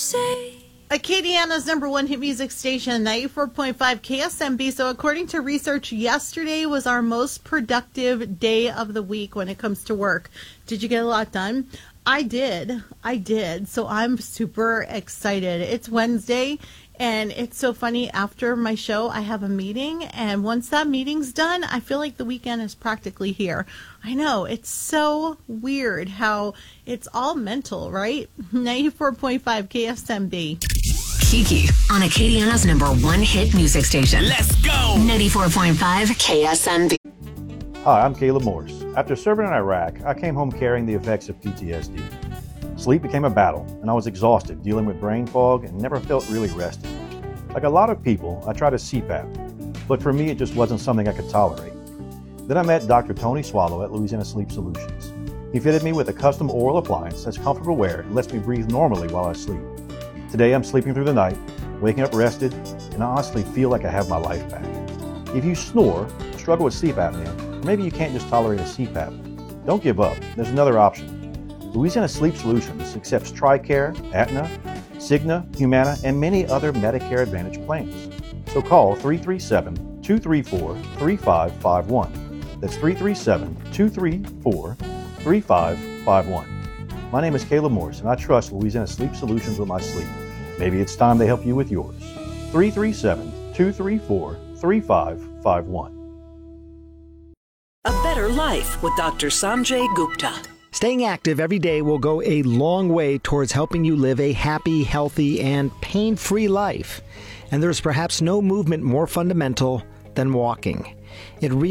Acadiana's #1 hit music station, 94.5 KSMB. So according to research, yesterday was our most productive day of the week when it comes to work. Did you get a lot done? I did. So I'm super excited. It's Wednesday, and it's so funny. After my show, I have a meeting, and once that meeting's done, I feel like the weekend is practically here. I know, it's so weird how it's all mental, right? 94.5 KSMB. Kiki on Acadiana's #1 hit music station. Let's go! 94.5 KSMB. Hi, I'm Caleb Morse. After serving in Iraq, I came home carrying the effects of PTSD. Sleep became a battle, and I was exhausted dealing with brain fog and never felt really rested. Like a lot of people, I tried a CPAP, but for me it just wasn't something I could tolerate. Then I met Dr. Tony Swallow at Louisiana Sleep Solutions. He fitted me with a custom oral appliance that's comfortable wear and lets me breathe normally while I sleep. Today I'm sleeping through the night, waking up rested, and I honestly feel like I have my life back. If you snore, struggle with sleep apnea, or maybe you can't just tolerate a CPAP, don't give up. There's another option. Louisiana Sleep Solutions accepts TRICARE, Aetna, Cigna, Humana, and many other Medicare Advantage plans. So call 337-234-3551. That's 337-234-3551. My name is Caleb Morse, and I trust Louisiana Sleep Solutions with my sleep. Maybe it's time they help you with yours. 337-234-3551. A Better Life with Dr. Sanjay Gupta. Staying active every day will go a long way towards helping you live a happy, healthy, and pain-free life. And there's perhaps no movement more fundamental than walking. It